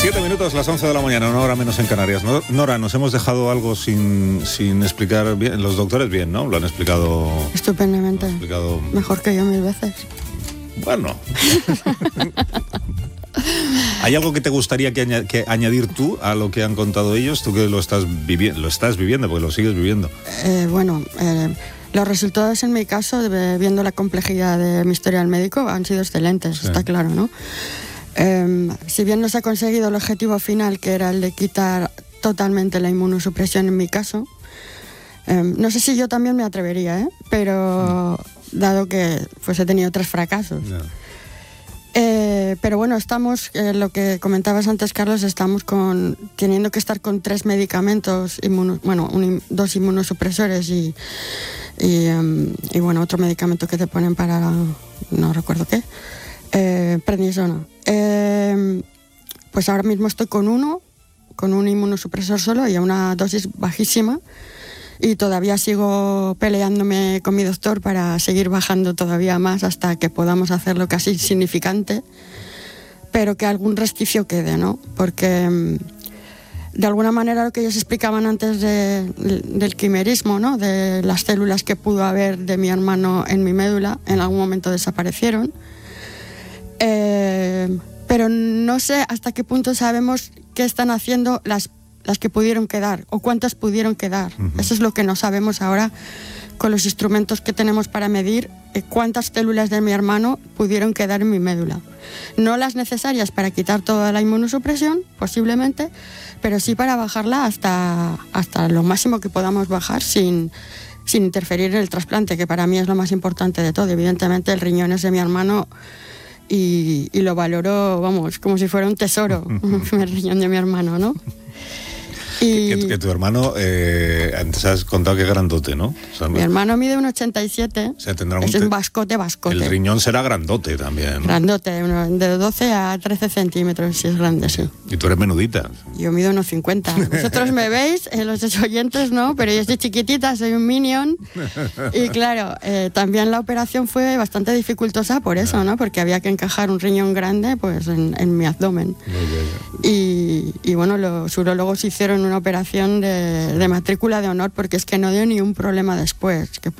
7 minutos, las 11 de la mañana, una hora menos en Canarias. Nora, nos hemos dejado algo sin explicar bien. Los doctores bien, ¿no? Lo han explicado... Estupendamente. Lo han explicado... Mejor que yo 1000 veces. Bueno. ¿Hay algo que te gustaría que añadir tú a lo que han contado ellos? Tú que lo estás viviendo, porque lo sigues viviendo. Los resultados en mi caso, viendo la complejidad de mi historial médico, han sido excelentes, sí. Está claro, ¿no? Si bien no se ha conseguido el objetivo final, que era el de quitar totalmente la inmunosupresión en mi caso, no sé si yo también me atrevería, pero dado que pues he tenido 3 fracasos. No. Pero bueno, estamos, lo que comentabas antes, Carlos, estamos teniendo que estar con 3 medicamentos, 2 inmunosupresores y bueno, otro medicamento que te ponen para, no recuerdo qué, prednisona. Pues ahora mismo estoy con un inmunosupresor solo y a una dosis bajísima, y todavía sigo peleándome con mi doctor para seguir bajando todavía más hasta que podamos hacerlo casi insignificante, pero que algún resquicio quede, ¿no? Porque de alguna manera lo que ellos explicaban antes del quimerismo, ¿no? De las células que pudo haber de mi hermano en mi médula, en algún momento desaparecieron. Pero no sé hasta qué punto sabemos qué están haciendo las que pudieron quedar o cuántas pudieron quedar. Uh-huh. Eso es lo que no sabemos ahora con los instrumentos que tenemos para medir cuántas células de mi hermano pudieron quedar en mi médula. No las necesarias para quitar toda la inmunosupresión, posiblemente, pero sí para bajarla hasta lo máximo que podamos bajar sin interferir en el trasplante, que para mí es lo más importante de todo. Evidentemente el riñón es de mi hermano y lo valoro, vamos, como si fuera un tesoro, el riñón de mi hermano, ¿no? Que tu hermano, antes has contado que es grandote, ¿no? O sea, mi hermano mide 1,87. O sea, tendrá es un bascote. El riñón será grandote también, ¿no? Grandote, de 12 a 13 centímetros, si es grande, sí. ¿Y tú eres menudita? Yo mido 1,50. Vosotros me veis, los oyentes no, pero yo soy chiquitita, soy un minion. Y claro, también la operación fue bastante dificultosa por eso, ¿no? Porque había que encajar un riñón grande pues en mi abdomen. Y bueno, los urólogos hicieron una operación de matrícula de honor, porque es que no dio ni un problema después, que